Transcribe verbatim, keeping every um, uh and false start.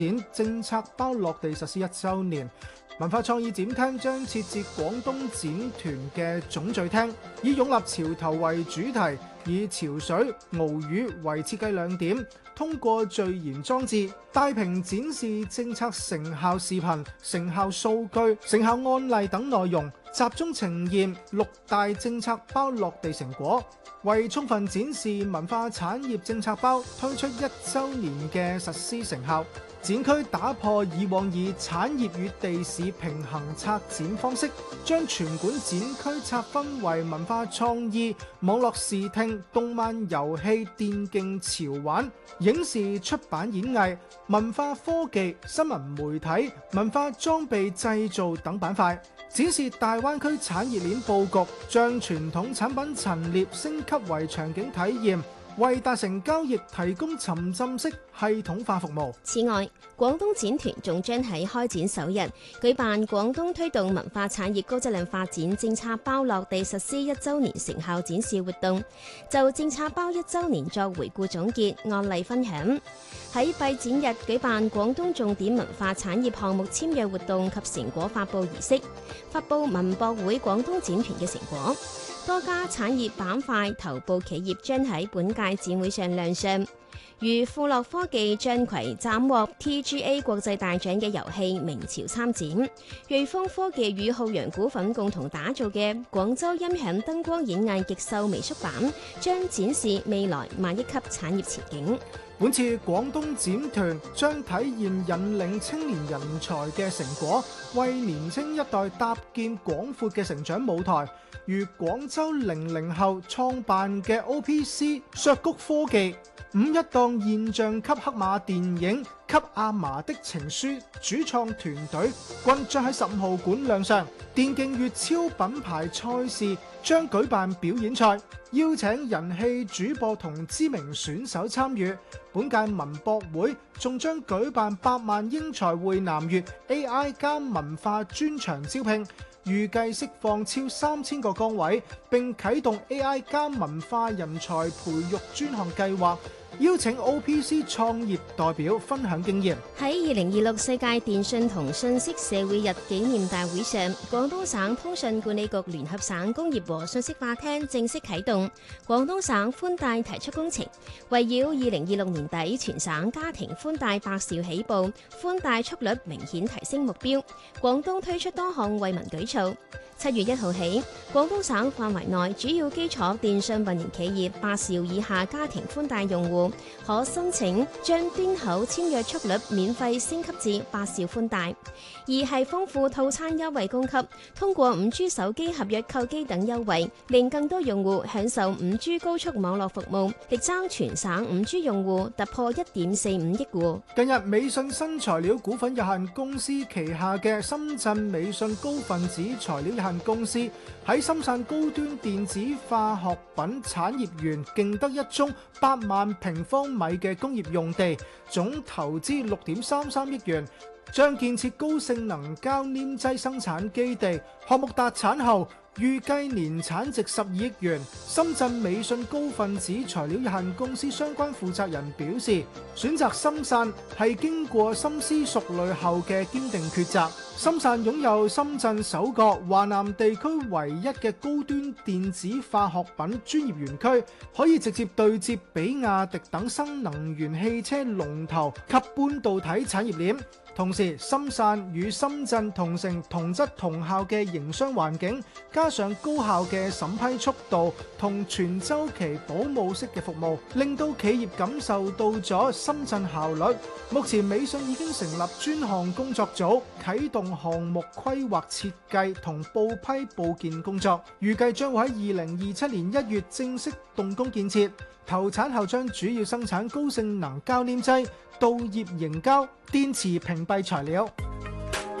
展政策包落地實施一週年，文化創意展廳將設置廣東展團嘅總聚廳，以擁立潮頭為主題，以潮水、鰲魚為設計亮點，通過序言裝置、大屏展示政策成效視頻、成效數據、成效案例等內容，集中呈現六大政策包落地成果。為充分展示文化產業政策包推出一週年嘅實施成效，展區打破以往以產業與地市平衡策展方式，將全館展區拆分為文化創意、網絡視聽、動漫遊戲、電競潮玩、影視出版演藝、文化科技、新聞媒體、文化裝備製造等板塊，展示大灣區產業鏈佈局，將傳統產品陳列升級為場景體驗，為達成交易提供沉浸式系統化服務。 此外，廣東展團仲將喺開展首日舉辦廣東推動文化產業高質量發展政策包落地實施一週年成效展示活動，就政策包一週年作回顧總結、案例分享。喺閉展日舉辦廣東重點文化產業項目簽約活動及成果發佈儀式，發佈文博會廣東展團嘅成果。多家產業板塊頭部企業將喺本屆展會上亮相，如富樂科技將攜斬獲 T G A 國際大獎嘅遊戲《明朝》參展，瑞豐科技與浩洋股份共同打造嘅廣州音響燈光演藝極秀微縮版，將展示未來萬億級產業前景。 本次廣東展團將體現引領青年人才嘅成果，為年輕一代搭建廣闊嘅成長舞台。如廣州零零後創辦嘅 O P C 削谷科技、五一檔現象級黑馬電影《給阿嫲的情書》主創團隊均將喺十五號館亮相。電競粵超品牌賽事將舉辦表演賽，邀請人氣主播同知名選手參與。本屆文博會仲將舉辦百萬英才匯南粵 A I 加文化專場招聘，預計釋放超三千個崗位，並啟動 A I 加文化人才培育專項計劃，邀請 O P C 創業代表分享經驗。 喺二零二六世界電訊同信息社會日紀念大會上，廣東省通訊管理局聯合省工業和信息化廳正式啟動廣東省寬帶提速工程，圍繞二零二六年底全省家庭寬帶百兆起步，寬帶速率明顯提升目標，廣東推出多項惠民舉措。七月一號起，廣東省範圍內主要基礎電信運營企業八兆以下家庭寬帶用戶可申請將端口簽約速率免費升級至八兆寬帶。二係豐富套餐優惠供給，通過五 G 手機合約購機等優惠，令更多用戶享受五 G 高速網絡服務，力爭全省五 G 用戶突破一點四五億戶。 近日，美信新材料股份有限公司旗下嘅深圳美信高分子材料有限公司喺深圳高端電子化學品產業園競得一宗八萬平方米嘅工業用地，總投資六點三三億元，將建設高性能膠黏劑生產基地。項目達產後，預計年產值十二億元。深圳美信高分子材料有限公司相關負責人表示，選擇深圳係經過深思熟慮後嘅堅定抉擇。深圳擁有深圳首個華南地區唯一嘅高端電子化學品專業園區，可以直接對接比亞迪等新能源汽車龍頭及半導體產業鏈。同時，深汕與深圳同城同質同效嘅營商環境，加上高效嘅審批速度同全周期保姆式嘅服務，令到企業感受到咗深圳效率。目前美信已經成立專項工作組，啟動項目規劃設計同報批報建工作，預計將會喺二零二七年一月正式動工建設。投產後將主要生產高性能膠黏劑、鍍頁凝膠、電池屏蔽材料。